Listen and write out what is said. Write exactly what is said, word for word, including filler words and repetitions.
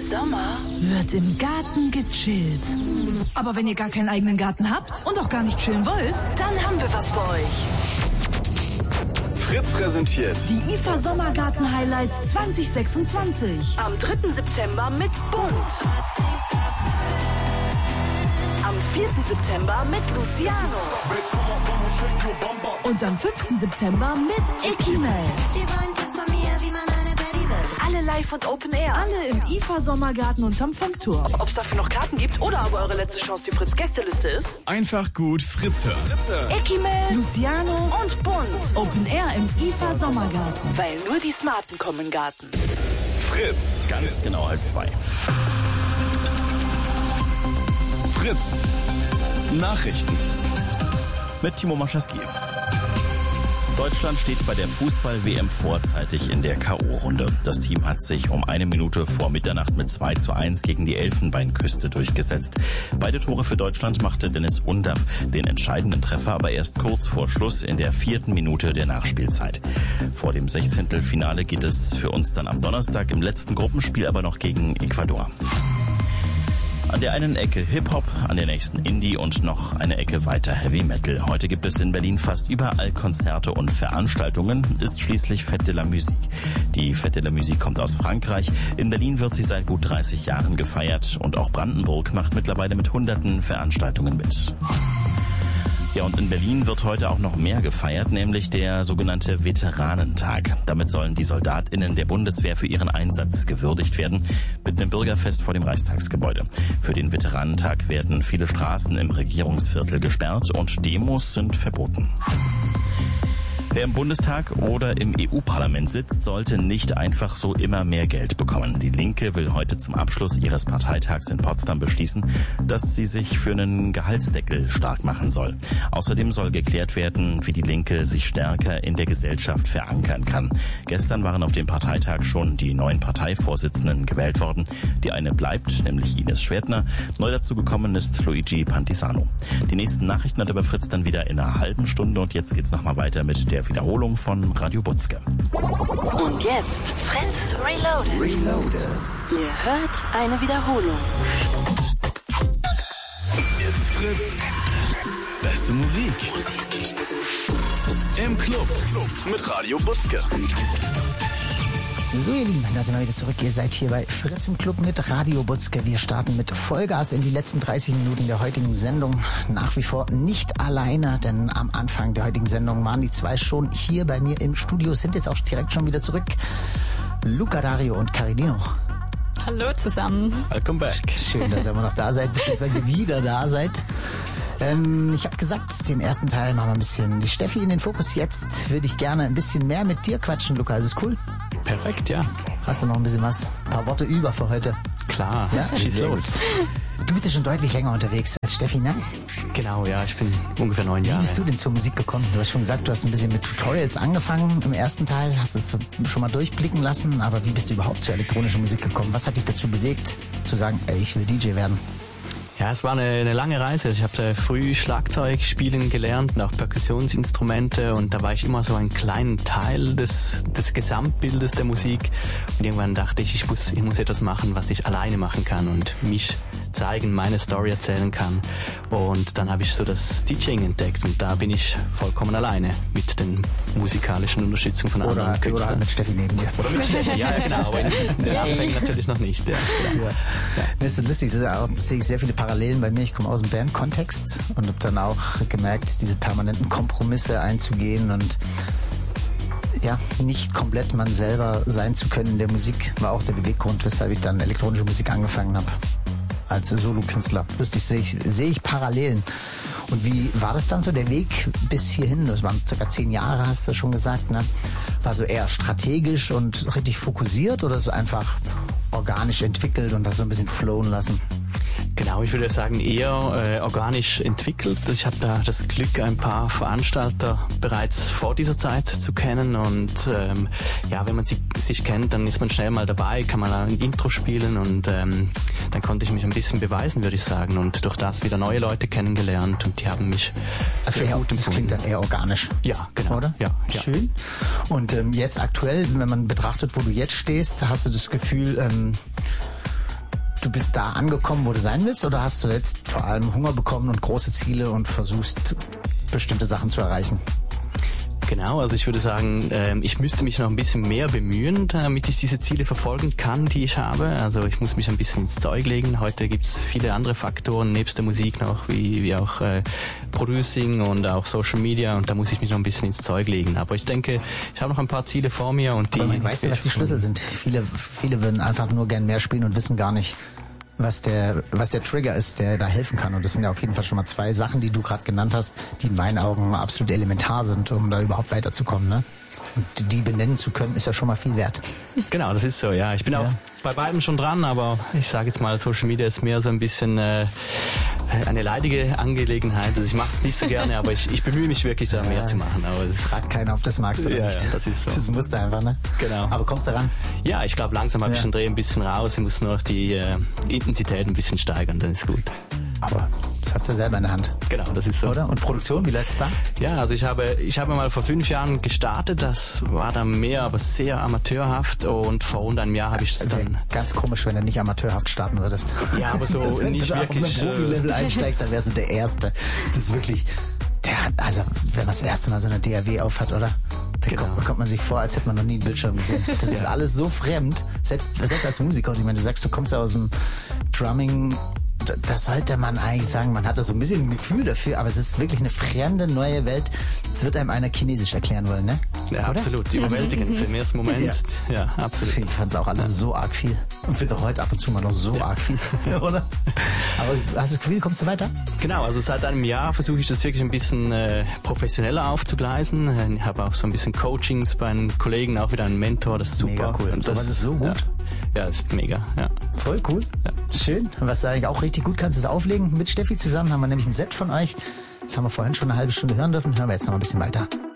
Sommer wird im Garten gechillt. Aber wenn ihr gar keinen eigenen Garten habt und auch gar nicht chillen wollt, dann haben wir was für euch. Fritz präsentiert die I F A Sommergarten Highlights zwanzig sechsundzwanzig. Am dritten September mit Bunt. Am vierten September mit Luciano. Und am fünften September mit Ekimel. Alle live und Open Air. Alle im I F A Sommergarten unterm Funkturm. Ob es dafür noch Karten gibt oder aber eure letzte Chance die Fritz-Gästeliste ist? Einfach gut Fritz hören. Ekimel, Luciano und Bunt. Open Air im I F A Sommergarten. Weil nur die Smarten kommen in den Garten. Fritz. Ganz genau halb zwei. Fritz. Nachrichten. Mit Timo Maschaski. Deutschland steht bei der Fußball-W M vorzeitig in der K O-Runde. Das Team hat sich um eine Minute vor Mitternacht mit zwei zu eins gegen die Elfenbeinküste durchgesetzt. Beide Tore für Deutschland machte Dennis Undaff, den entscheidenden Treffer aber erst kurz vor Schluss in der vierten Minute der Nachspielzeit. Vor dem Sechzehntelfinale geht es für uns dann am Donnerstag im letzten Gruppenspiel aber noch gegen Ecuador. An der einen Ecke Hip-Hop, an der nächsten Indie und noch eine Ecke weiter Heavy Metal. Heute gibt es in Berlin fast überall Konzerte und Veranstaltungen, ist schließlich Fête de la Musique. Die Fête de la Musique kommt aus Frankreich. In Berlin wird sie seit gut dreißig Jahren gefeiert und auch Brandenburg macht mittlerweile mit hunderten Veranstaltungen mit. Ja, und in Berlin wird heute auch noch mehr gefeiert, nämlich der sogenannte Veteranentag. Damit sollen die SoldatInnen der Bundeswehr für ihren Einsatz gewürdigt werden, mit einem Bürgerfest vor dem Reichstagsgebäude. Für den Veteranentag werden viele Straßen im Regierungsviertel gesperrt und Demos sind verboten. Wer im Bundestag oder im E U-Parlament sitzt, sollte nicht einfach so immer mehr Geld bekommen. Die Linke will heute zum Abschluss ihres Parteitags in Potsdam beschließen, dass sie sich für einen Gehaltsdeckel stark machen soll. Außerdem soll geklärt werden, wie die Linke sich stärker in der Gesellschaft verankern kann. Gestern waren auf dem Parteitag schon die neuen Parteivorsitzenden gewählt worden. Die eine bleibt, nämlich Ines Schwertner. Neu dazugekommen ist Luigi Pantisano. Die nächsten Nachrichten hat aber Fritz dann wieder in einer halben Stunde und jetzt geht's nochmal weiter mit der Wiederholung von Radio Butzke. Und jetzt Fritz Reloaded. Reloaded. Ihr hört eine Wiederholung. Jetzt Fritz. Beste Musik. Im Club mit Radio Butzke. So ihr Lieben, da sind wir wieder zurück. Ihr seid hier bei Fritz im Club mit Radio Butzke. Wir starten mit Vollgas in die letzten dreißig Minuten der heutigen Sendung. Nach wie vor nicht alleine, denn am Anfang der heutigen Sendung waren die zwei schon hier bei mir im Studio, sind jetzt auch direkt schon wieder zurück. Luca, Dario und Caridino. Hallo zusammen. Welcome back. Schön, dass ihr immer noch da seid, beziehungsweise wieder da seid. Ähm, ich habe gesagt, den ersten Teil machen wir ein bisschen die Steffi in den Fokus. Jetzt würde ich gerne ein bisschen mehr mit dir quatschen, Luca. Ist es cool? Perfekt, ja. Hast du noch ein bisschen was? Ein paar Worte über für heute? Klar, ja? schieß los. Du bist ja schon deutlich länger unterwegs als Steffi, ne? Genau, ja, ich bin ungefähr neun Jahre. Wie bist du denn zur Musik gekommen? Du hast schon gesagt, du hast ein bisschen mit Tutorials angefangen im ersten Teil, hast es schon mal durchblicken lassen, aber wie bist du überhaupt zur elektronischen Musik gekommen? Was hat dich dazu bewegt, zu sagen, ey, ich will D J werden? Ja, es war eine, eine lange Reise. Ich habe äh, früh Schlagzeug spielen gelernt und auch Perkussionsinstrumente und da war ich immer so ein kleiner Teil des, des Gesamtbildes der Musik und irgendwann dachte ich, ich muss, ich muss etwas machen, was ich alleine machen kann und mich zeigen, meine Story erzählen kann. Und dann habe ich so das DJing entdeckt und da bin ich vollkommen alleine mit den musikalischen Unterstützung von anderen oder, Künstlern. Oder halt mit Steffi neben dir. Oder mit Steffi, ja, ja genau, aber in, in den Anfängen natürlich noch nicht. Ja, ja. Ja. Das ist lustig, da sehe ich sehr viele Parallelen bei mir. Ich komme aus dem Bandkontext und habe dann auch gemerkt, diese permanenten Kompromisse einzugehen und ja, nicht komplett man selber sein zu können in der Musik, war auch der Beweggrund, weshalb ich dann elektronische Musik angefangen habe. Als Solokünstler. Lustig, sehe ich, sehe ich Parallelen. Und wie war das dann so, der Weg bis hierhin? Das waren circa zehn Jahre, hast du schon gesagt, ne? War so eher strategisch und richtig fokussiert oder so einfach organisch entwickelt und das so ein bisschen flowen lassen? Genau, ich würde sagen eher äh, organisch entwickelt. Ich habe da das Glück, ein paar Veranstalter bereits vor dieser Zeit zu kennen und ähm, ja, wenn man sie, sich kennt, dann ist man schnell mal dabei, kann man ein Intro spielen und ähm, dann konnte ich mich ein bisschen beweisen, würde ich sagen, und durch das wieder neue Leute kennengelernt und die haben mich also sehr eher, gut das empfunden. klingt dann eher organisch. Ja, genau. Oder? Ja, ja. Schön. Und ähm, jetzt aktuell, wenn man betrachtet, wo du jetzt stehst, hast du das Gefühl, ähm, du bist da angekommen, wo du sein willst, oder hast du jetzt vor allem Hunger bekommen und große Ziele und versuchst, bestimmte Sachen zu erreichen? Genau, also ich würde sagen, ich müsste mich noch ein bisschen mehr bemühen, damit ich diese Ziele verfolgen kann, die ich habe. Also ich muss mich ein bisschen ins Zeug legen. Heute gibt es viele andere Faktoren, nebst der Musik noch, wie, wie auch äh, Producing und auch Social Media, und da muss ich mich noch ein bisschen ins Zeug legen. Aber ich denke, ich habe noch ein paar Ziele vor mir. Und die. Aber weißt du, was die Schlüssel sind? Viele, viele würden einfach nur gern mehr spielen und wissen gar nicht, was der, was der Trigger ist, der da helfen kann. Und das sind ja auf jeden Fall schon mal zwei Sachen, die du gerade genannt hast, die in meinen Augen absolut elementar sind, um da überhaupt weiterzukommen, ne? Und die benennen zu können, ist ja schon mal viel wert. Genau, das ist so, ja. Ich bin ja. auch bei beidem schon dran, aber ich sage jetzt mal, Social Media ist mehr so ein bisschen äh, eine leidige Angelegenheit. Also ich mache es nicht so gerne, aber ich, ich bemühe mich wirklich, da ja, mehr zu machen. Aber es fragt keiner, ob das magst oder ja, nicht. Ja, das ist so. Das musst du einfach, ne? Genau. Aber kommst du ran? Ja, ich glaube, langsam habe ja. ich den Dreh ein bisschen raus. Ich muss nur noch die äh, Intensität ein bisschen steigern, dann ist gut. Aber das hast du selber in der Hand. Genau, das ist so. Oder? Und Produktion, wie läuft es da? Ja, also ich habe ich habe mal vor fünf Jahren gestartet. Das war dann mehr, aber sehr amateurhaft. Und vor rund einem Jahr habe ich es dann... Ganz komisch, wenn du nicht amateurhaft starten würdest. Ja, aber so das, nicht wenn wirklich... Wenn du auf einem Profi-Level einsteigst, dann wärst du der Erste. Das ist wirklich... Der hat, also, wenn man das erste Mal so eine D A W auf hat, oder? Da genau. kommt, kommt man sich vor, als hätte man noch nie einen Bildschirm gesehen. Das ja. ist alles so fremd. Selbst, selbst als Musiker. Und ich meine, du sagst, du kommst ja aus dem Drumming... Das sollte man eigentlich sagen, man hat da so ein bisschen ein Gefühl dafür, aber es ist wirklich eine fremde, neue Welt. Das wird einem einer Chinesisch erklären wollen, ne? Ja, oder? Absolut. Überwältigend im ersten Moment. Ja, ja absolut. Ich fand es auch alles so arg viel. Und finde auch heute ab und zu mal noch so ja. arg viel, oder? Aber hast du das Gefühl, kommst du weiter? Genau, also seit einem Jahr versuche ich das wirklich ein bisschen äh, professioneller aufzugleisen. Ich habe auch so ein bisschen Coachings bei einem Kollegen, auch wieder einen Mentor, das ist super. Mega cool. Und das ist so gut. Ja. Ja, das ist mega, ja. Voll cool. Ja. Schön. Und was du eigentlich auch richtig gut kannst, ist auflegen. Mit Steffi zusammen haben wir nämlich ein Set von euch. Das haben wir vorhin schon eine halbe Stunde hören dürfen. Hören wir jetzt noch ein bisschen weiter.